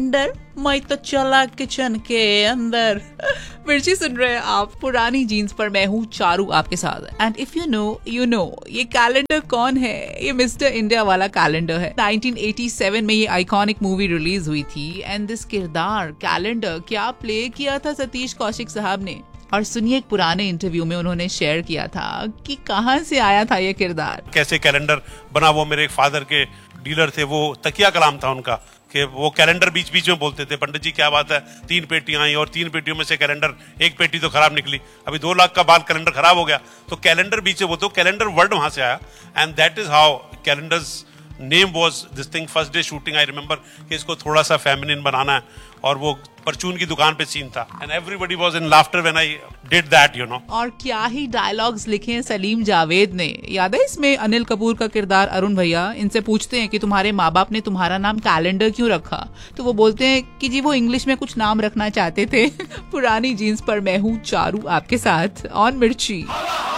अंदर मैं तो चला किचन के अंदर। मिर्ची सुन रहे हैं आप पुरानी जीन्स पर, मैं हूँ चारू आपके साथ। एंड इफ यू नो ये कैलेंडर कौन है? ये मिस्टर इंडिया वाला कैलेंडर है। 1987 में ये आइकॉनिक मूवी रिलीज हुई थी एंड दिस किरदार कैलेंडर क्या प्ले किया था सतीश कौशिक साहब ने। और सुनिए एक पुराने इंटरव्यू में उन्होंने शेयर किया था कि कहां से आया था ये किरदार। कैसे कैलेंडर बना, वो मेरे फादर के डीलर थे, वो तकिया कलाम था उनका कि वो कैलेंडर बीच बीच में बोलते थे, पंडित जी क्या बात है 3 पेटियां आई और 3 पेटियों में से कैलेंडर 1 पेटी तो खराब निकली, अभी 2 लाख का बाल कैलेंडर खराब हो गया, तो कैलेंडर बीच में बोलते, कैलेंडर वर्ड वहां से आया। And that is how calendars name was this thing. First day shooting I remember कि इसको थोड़ा सा फेमिनिन बनाना है, और वो परचून की दुकान पे सीन था and everybody was in laughter when I did that, you know. और क्या ही डायलॉग्स लिखे हैं सलीम जावेद ने। याद है इसमें अनिल कपूर का किरदार अरुण भैया, इनसे पूछते हैं कि तुम्हारे माँ बाप ने तुम्हारा नाम कैलेंडर क्यों रखा, तो वो बोलते हैं कि जी वो इंग्लिश में कुछ नाम रखना चाहते थे। पुरानी जीन्स पर मैं हूँ चारू आपके साथ ऑन मिर्ची।